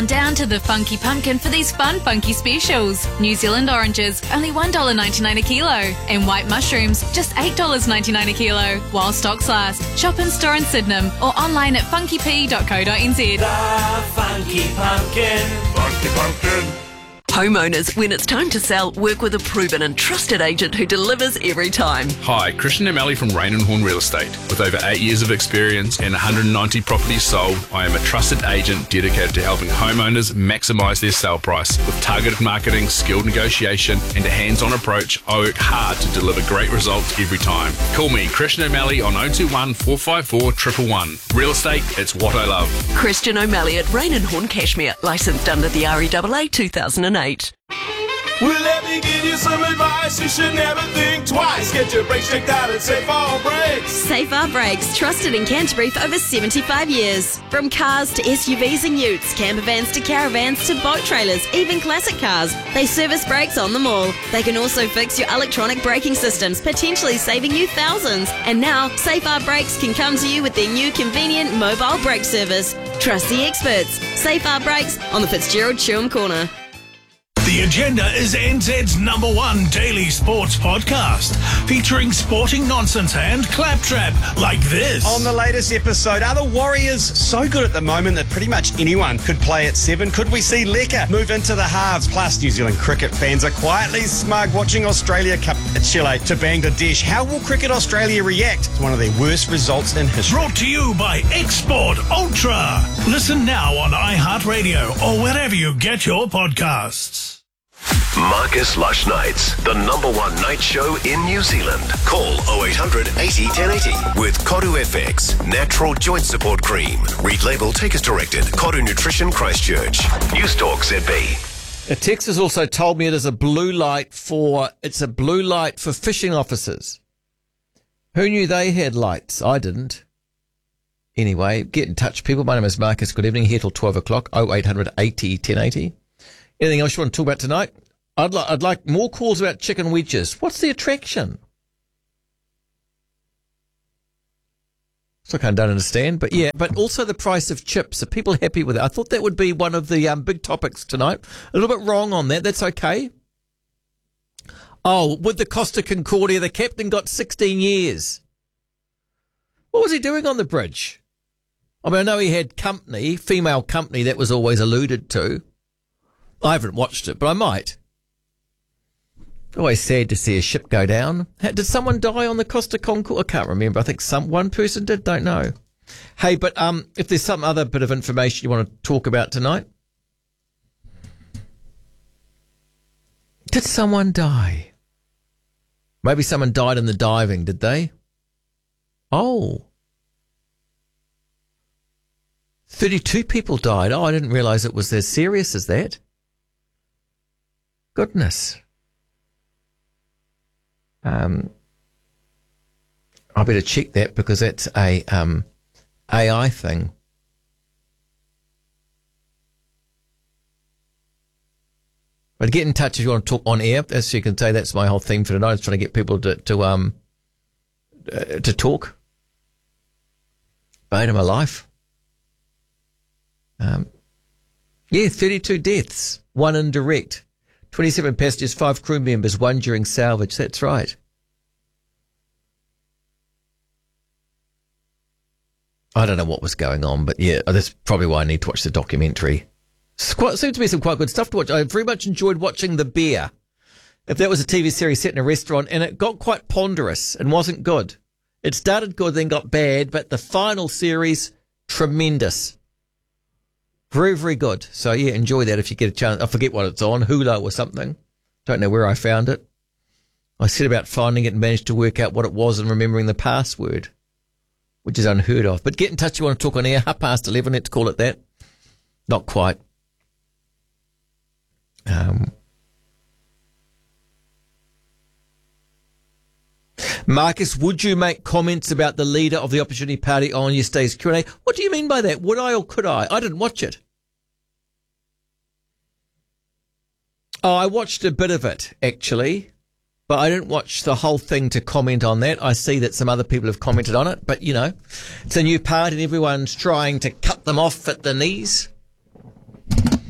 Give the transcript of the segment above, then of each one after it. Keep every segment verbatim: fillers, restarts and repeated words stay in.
Down to the Funky Pumpkin for these fun, funky specials. New Zealand oranges, only one dollar ninety-nine a kilo. And white mushrooms, just eight dollars ninety-nine a kilo. While stocks last. Shop in store in Sydenham or online at funky p dot co dot n z. The Funky Pumpkin. Funky Pumpkin. Homeowners, when it's time to sell, work with a proven and trusted agent who delivers every time. Hi, Christian O'Malley from Rain and Horn Real Estate. With over eight years of experience and one hundred ninety properties sold, I am a trusted agent dedicated to helping homeowners maximise their sale price. With targeted marketing, skilled negotiation and a hands-on approach, I work hard to deliver great results every time. Call me, Christian O'Malley, on oh two one, four five four, one one one. Real estate, it's what I love. Christian O'Malley at Rain and Horn Cashmere, licensed under the R E A A two thousand eight. Well, let me give you some advice. You should never think twice. Get your brakes checked out at Safe R Brakes. Safe R Brakes, trusted in Canterbury for over seventy-five years. From cars to S U Vs and utes, camper vans to caravans to boat trailers, even classic cars, they service brakes on them all. They can also fix your electronic braking systems, potentially saving you thousands. And now, Safe R Brakes can come to you with their new convenient mobile brake service. Trust the experts. Safe R Brakes on the Fitzgerald Chewham Corner. The Agenda is N Z's number one daily sports podcast, featuring sporting nonsense and claptrap like this. On the latest episode, are the Warriors so good at the moment that pretty much anyone could play at seven? Could we see Lecker move into the halves? Plus, New Zealand cricket fans are quietly smug watching Australia Cup at Chile to Bangladesh. How will Cricket Australia react to one of their worst results in history? Brought to you by Export Ultra. Listen now on iHeartRadio or wherever you get your podcasts. Marcus Lush Nights, the number one night show in New Zealand. Call oh eight hundred eighty ten eighty with Koru F X, natural joint support cream. Read label, take as directed. Koru Nutrition Christchurch. News Talk Z B. A text has also told me it is a blue light for, it's a blue light for fishing officers. Who knew they had lights? I didn't. Anyway, get in touch, people. My name is Marcus. Good evening. Here till twelve o'clock. oh eight hundred eighty ten eighty. Anything else you want to talk about tonight? I'd, li- I'd like more calls about chicken wedges. What's the attraction? So I kind of don't understand, but yeah, but also the price of chips. Are people happy with it? I thought that would be one of the um, big topics tonight. A little bit wrong on that. That's okay. Oh, with the Costa Concordia, the captain got sixteen years. What was he doing on the bridge? I mean, I know he had company, female company, that was always alluded to. I haven't watched it, but I might. Always sad to see a ship go down. Did someone die on the Costa Concordia? I can't remember. I think some one person did. Don't know. Hey, but um, if there's some other bit of information you want to talk about tonight. Did someone die? Maybe someone died in the diving, did they? Oh. thirty-two people died. Oh, I didn't realise it was as serious as that. Goodness. Um, I better check that because that's a um, A I thing. But get in touch if you want to talk on air. As you can say, that's my whole theme for tonight. Is trying to get people to to um uh, to talk. Bane of my life. Um, yeah, thirty-two deaths, one indirect. twenty-seven passengers, five crew members, one during salvage. That's right. I don't know what was going on, but yeah, that's probably why I need to watch the documentary. It's quite, seems to be some quite good stuff to watch. I very much enjoyed watching The Bear. If that was a T V series set in a restaurant, and it got quite ponderous and wasn't good. It started good, then got bad, but the final series, tremendous. Very, very good. So, yeah, enjoy that if you get a chance. I forget what it's on, Hulu or something. Don't know where I found it. I set about finding it and managed to work out what it was and remembering the password, which is unheard of. But get in touch if you want to talk on air. Half past eleven, let's call it that. Not quite. Um, Marcus, would you make comments about the leader of the Opportunity Party on yesterday's Q and A? What do you mean by that? Would I or could I? I didn't watch it. Oh, I watched a bit of it, actually, but I didn't watch the whole thing to comment on that. I see that some other people have commented on it, but, you know, it's a new party and everyone's trying to cut them off at the knees.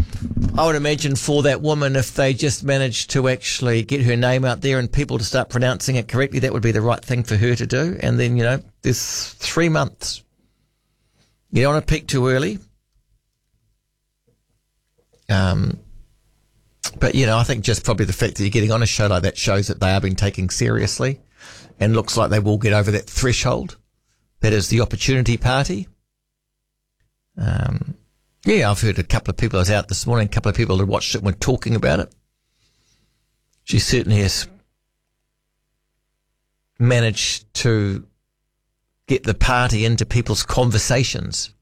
I would imagine for that woman, if they just managed to actually get her name out there and people to start pronouncing it correctly, that would be the right thing for her to do. And then, you know, there's three months. You don't want to peak too early. Um, but, you know, I think just probably the fact that you're getting on a show like that shows that they are being taken seriously and looks like they will get over that threshold. That is the opportunity party. Um, yeah, I've heard a couple of people, I was out this morning, a couple of people that watched it were talking about it. She certainly has managed to get the party into people's conversations.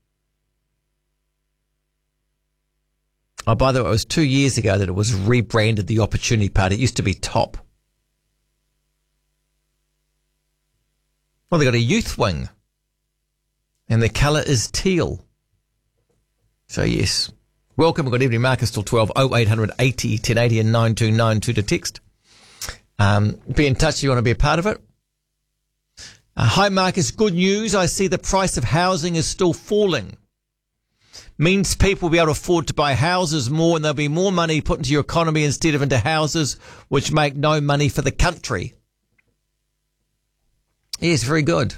Oh, by the way, it was two years ago that it was rebranded the Opportunity Party. It used to be Top. Well, they got a youth wing, and their colour is teal. So, yes. Welcome and good evening, Marcus, till twelve, oh eight hundred eighty ten eighty and nine two nine two to text. Um, be in touch if you want to be a part of it. Uh, hi, Marcus. Good news. I see the price of housing is still falling. Means people will be able to afford to buy houses more and there'll be more money put into your economy instead of into houses which make no money for the country. Yes, very good.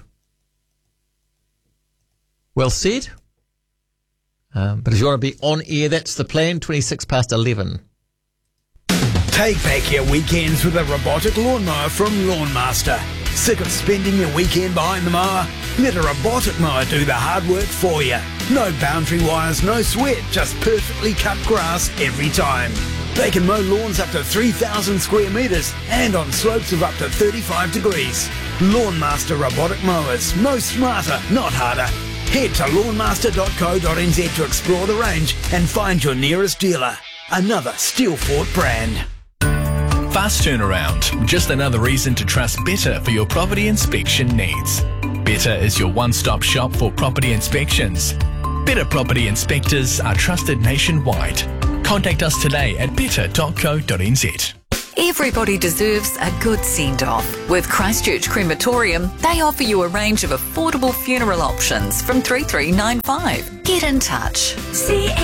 Well said. Um, but if you want to be on air, that's the plan, twenty-six past eleven. Take back your weekends with a robotic lawnmower from Lawnmaster. Sick of spending your weekend behind the mower? Let a robotic mower do the hard work for you. No boundary wires, no sweat, just perfectly cut grass every time. They can mow lawns up to three thousand square metres and on slopes of up to thirty-five degrees. Lawnmaster robotic mowers. Mow smarter, not harder. Head to lawnmaster dot co dot n z to explore the range and find your nearest dealer. Another Steelfort brand. Fast turnaround. Just another reason to trust Better for your property inspection needs. Better is your one-stop shop for property inspections. Better property inspectors are trusted nationwide. Contact us today at better dot co dot n z. Everybody deserves a good send-off. With Christchurch Crematorium, they offer you a range of affordable funeral options from three three nine five. Get in touch. See